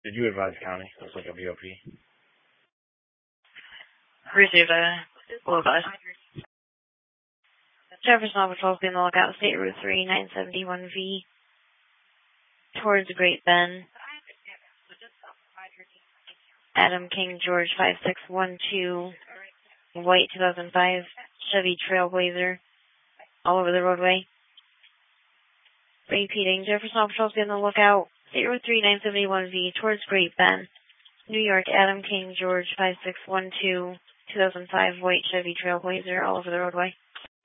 Did you advise county? Looks like a VOP. Received a low advice. Jefferson Law Patrol be on the lookout. State Route 3, 971V. Towards Great Bend. Adam King George 5612. White 2005 Chevy Trailblazer. All over the roadway. Repeating. Jefferson Law Patrol be on the lookout. State Route 3, 971V. Towards Great Bend. New York, Adam King George 5612. 2005 White Chevy Trailblazer. All over the roadway.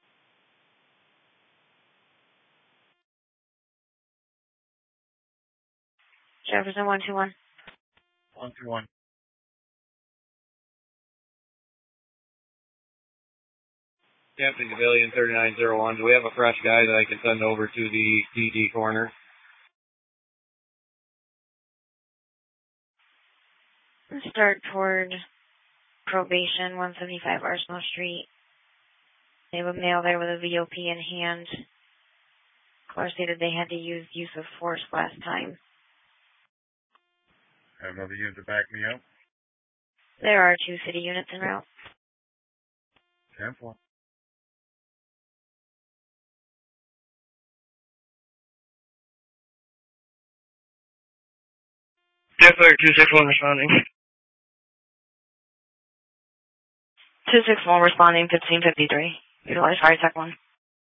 Jefferson 121. 121. Captain Civilian 3901. Do we have a fresh guy that I can send over to the DD corner? Start toward Probation, 175 Arsenal Street. They have a male there with a VOP in hand. Caller stated they had to use of force last time. Have another unit to back me up. There are 2 city units en route. 10-4. Yes, sir. 261 responding. 261 responding, 1553. Utilize fire tech 1.